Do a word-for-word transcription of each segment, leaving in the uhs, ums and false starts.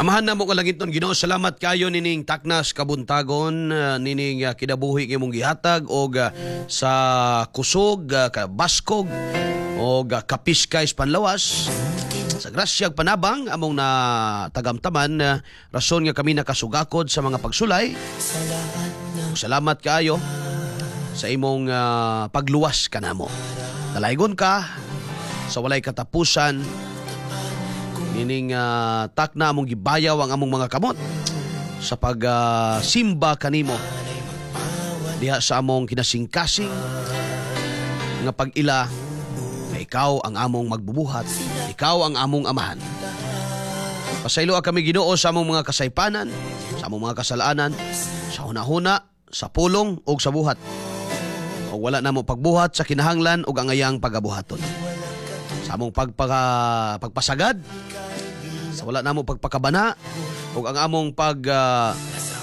Amahan na mo kalangit nun, Ginoo, salamat kayo nining taknas kabuntagon, uh, nining uh, kinabuhi ng imong gihatag o uh, sa kusog, uh, baskog o uh, kapiskay panlawas. Sa grasyag panabang among na tagamtaman, uh, rason nga kami nakasugakod sa mga pagsulay. Salamat kayo sa imong uh, pagluwas kanamo. Dalaygon ka sa walay katapusan. Nining uh, takna among gibayaw ang among mga kamot sa pag-simba uh, kanimo diha sa among kinasingkasing nga pag-ila na ikaw ang among magbubuhat, ikaw ang among amahan. Pasaylo kami, Ginoo, sa among mga kasaypanan, sa among mga kasalanan, sa hunahuna, sa pulong o sa buhat. O wala na mo pagbuhat sa kinahanglan o ang ayang pagabuhaton. Sa among pagpaka, pagpasagad, sa wala na mo pagpakabana, o ang among pag uh,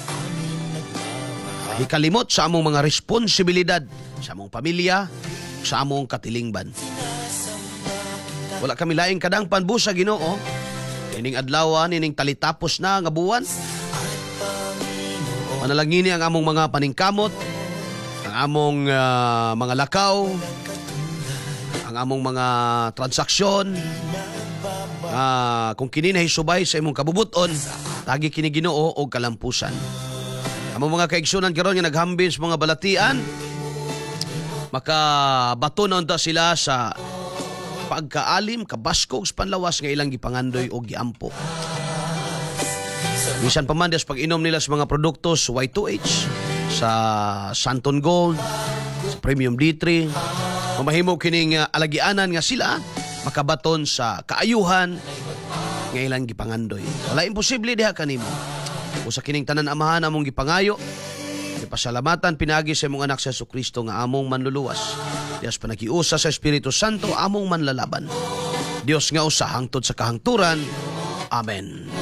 hikalimot sa among mga responsibilidad sa among pamilya, sa among katilingban. Wala kami laing kadang panbusa, Ginoo. Ining adlaw, ining talitapos na nga buwan. Manalangini ang among mga paningkamot, ang among uh, mga lakaw, ang among mga transaksyon. Uh, kung kini na hisubay sa imong kabubuton, tagi kini, Ginoo, og kalampusan. Among mga kaigsunan karon nga naghambin sa mga balatian, makabato na unta sila sa pagkaalim, kabaskog sa panlawas nga ilang gipangandoy o giampo. Bisan pa man des pag-inom nila sa mga produkto sa Y two H, sa Santon Gold, sa Premium D three, mamahimo kining uh, alagianan nga sila makabaton sa kaayuhan nga ilang gipangandoy. Wala imposible diha kanimo. Usa kining tanan amahan among gipangayo, gipasalamatan pinagi sa imong anak sa Jesucristo nga among manluluwas. Dios panagiusa sa Espiritu Santo among manlalaban. Dios nga usa hangtod sa kahangturan. Amen.